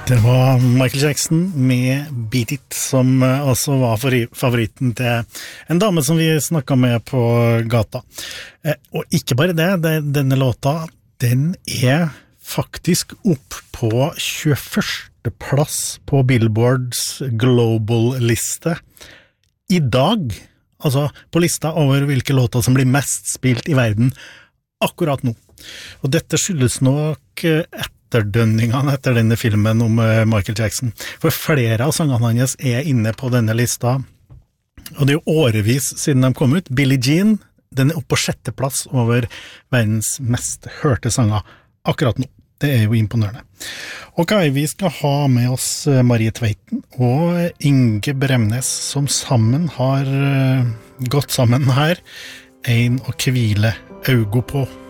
Det var Michael Jackson med Beat It, som også var favoritten til en dame som vi snakket med på gata. Og ikke bare det, denne låta, den er faktisk opp på 21. plass på Billboards Global-liste i dag, altså på lista over hvilke låter som blir mest spilt i verden akkurat nå. Og dette skyldes nok etterdønningene etter denne filmen om Michael Jackson. For flere av sangene hans er inne på denne lista, og det er jo årevis siden de kom ut. Billie Jean, den er oppe på 6. plass over verdens mest hørte sanger akkurat nå. Det er jo imponerende. Ok, vi skal ha med oss Marie Tveiten og Inge Bremnes, som sammen har gått sammen her. En å hvile augo på.